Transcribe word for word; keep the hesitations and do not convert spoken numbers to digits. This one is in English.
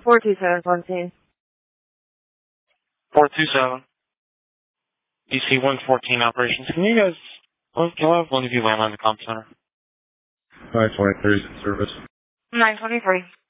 four two seven fourteen. four two seven. D C one fourteen operations. Can you guys, well, can I have one of you land on the comm center? nine twenty-three service. nine twenty-three.